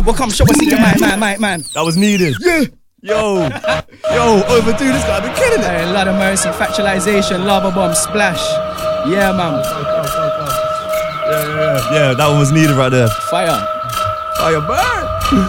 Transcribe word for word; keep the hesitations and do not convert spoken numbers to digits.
Well, come show us in your man, man, man, man. That was needed. Yeah. Yo, yo, overdue this guy. I've been killing it. Hey, Lord of Mercy, Factualization, Lava Bomb, Splash. Yeah, man. Yeah, yeah, yeah. Yeah, that one was needed right there. Fire. Fire, burn.